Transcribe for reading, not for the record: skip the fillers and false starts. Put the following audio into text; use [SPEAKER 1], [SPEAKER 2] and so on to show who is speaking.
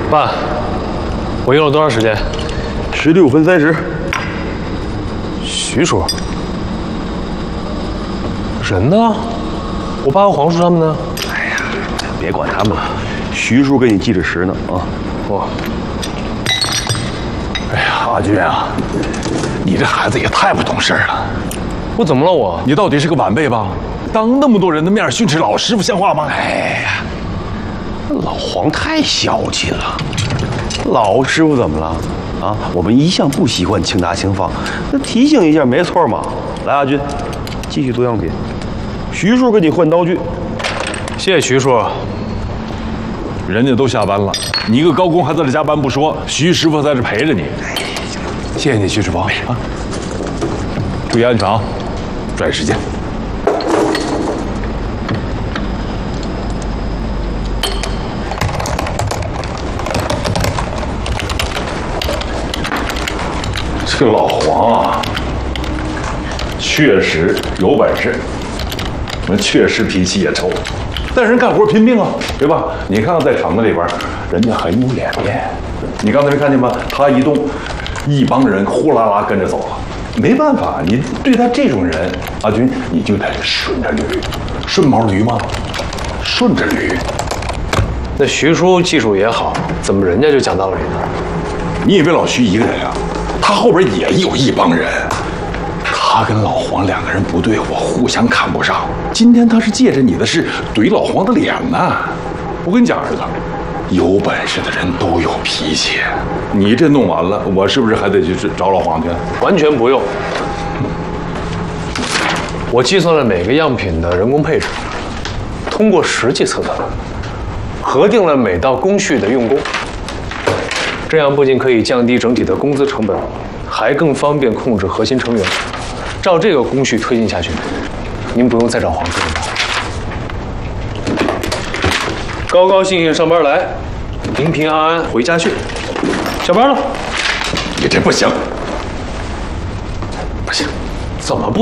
[SPEAKER 1] 爸，我用了多长时间
[SPEAKER 2] ？16分30。
[SPEAKER 1] 徐叔，人呢？我爸和黄叔他们呢？
[SPEAKER 2] 哎呀，别管他们了，徐叔给你记着时呢啊。
[SPEAKER 1] 哇！
[SPEAKER 3] 哎呀，阿军啊，你这孩子也太不懂事了。
[SPEAKER 1] 我怎么了我？
[SPEAKER 3] 你到底是个晚辈吧？当那么多人的面训斥老师傅像话吗？
[SPEAKER 2] 哎呀，老黄太小气了。老师傅怎么了？啊，我们一向不习惯轻打轻放，那提醒一下没错嘛。来，阿军，继续做样品。徐叔给你换刀具。
[SPEAKER 1] 谢谢徐叔。
[SPEAKER 3] 人家都下班了，你一个高工还在这加班不说，徐师傅在这陪着你。谢谢你，徐师傅啊！注意安全啊，抓紧时间。这个老黄啊，确实有本事，确实脾气也臭。但人干活拼命啊，对吧？你看看在厂子里边，人家很有脸面。你刚才没看见吗？他一动，一帮人呼啦啦跟着走了。没办法，你对他这种人，阿军你就得顺着捋，顺毛驴吗？顺着捋。
[SPEAKER 1] 那徐叔技术也好，怎么人家就讲道理呢？
[SPEAKER 3] 你以为老徐一个人啊？他后边也有一帮人。他跟老黄两个人不对付，互相看不上。今天他是借着你的事怼老黄的脸呢。我跟你讲，儿子，有本事的人都有脾气。你这弄完了，我是不是还得去找老黄去？
[SPEAKER 1] 完全不用。我计算了每个样品的人工配置，通过实际测算，核定了每道工序的用工。这样不仅可以降低整体的工资成本，还更方便控制核心成员。照这个工序推进下去，您不用再找黄师傅了。高高兴兴上班来，平平安安回家去。下班了。
[SPEAKER 3] 你这不行，
[SPEAKER 1] 不行，怎么不